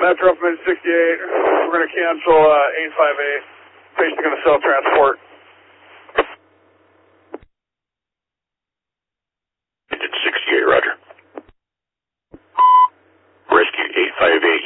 Metro from 68. We're going to cancel 858. Patient's going to self-transport. It's 68, roger. Rescue 858.